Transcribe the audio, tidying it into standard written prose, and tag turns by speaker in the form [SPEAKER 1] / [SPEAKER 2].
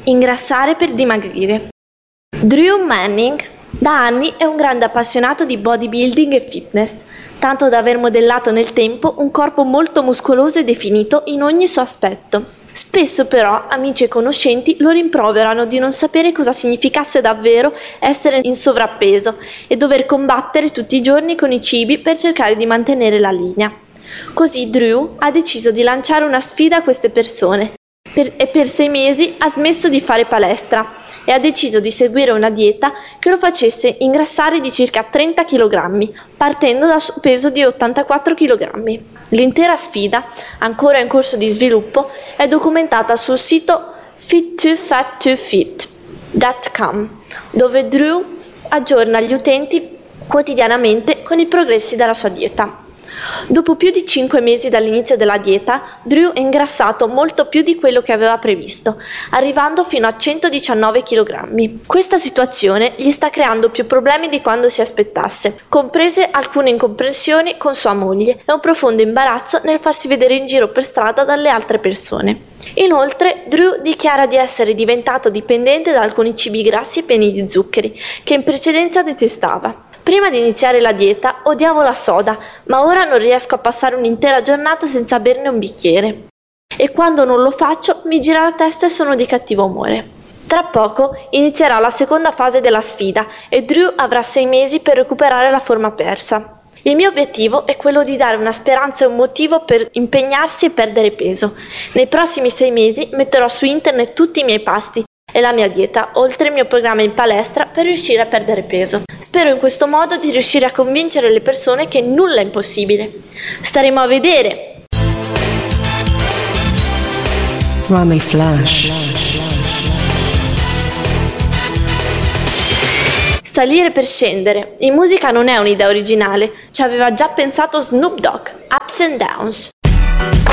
[SPEAKER 1] Ingrassare per dimagrire. Drew Manning da anni è un grande appassionato di bodybuilding e fitness, tanto da aver modellato nel tempo un corpo molto muscoloso e definito in ogni suo aspetto. Spesso però amici e conoscenti lo rimproverano di non sapere cosa significasse davvero essere in sovrappeso e dover combattere tutti i giorni con i cibi per cercare di mantenere la linea. Così Drew ha deciso di lanciare una sfida a queste persone e per 6 mesi ha smesso di fare palestra e ha deciso di seguire una dieta che lo facesse ingrassare di circa 30 kg, partendo dal suo peso di 84 kg. L'intera sfida, ancora in corso di sviluppo, è documentata sul sito fit2fat2fit.com, dove Drew aggiorna gli utenti quotidianamente con i progressi della sua dieta. Dopo più di 5 mesi dall'inizio della dieta, Drew è ingrassato molto più di quello che aveva previsto, arrivando fino a 119 kg. Questa situazione gli sta creando più problemi di quando si aspettasse, comprese alcune incomprensioni con sua moglie e un profondo imbarazzo nel farsi vedere in giro per strada dalle altre persone. Inoltre, Drew dichiara di essere diventato dipendente da alcuni cibi grassi pieni di zuccheri, che in precedenza detestava. Prima di iniziare la dieta odiavo la soda, ma ora non riesco a passare un'intera giornata senza berne un bicchiere. E quando non lo faccio mi gira la testa e sono di cattivo umore. Tra poco inizierà la seconda fase della sfida e Drew avrà 6 mesi per recuperare la forma persa. Il mio obiettivo è quello di dare una speranza e un motivo per impegnarsi e perdere peso. Nei prossimi 6 mesi metterò su internet tutti i miei pasti e la mia dieta, oltre il mio programma in palestra per riuscire a perdere peso. Spero in questo modo di riuscire a convincere le persone che nulla è impossibile. Staremo a vedere!
[SPEAKER 2] Rami Flash.
[SPEAKER 1] Salire per scendere. In musica non è un'idea originale, ci aveva già pensato Snoop Dogg, Ups and Downs.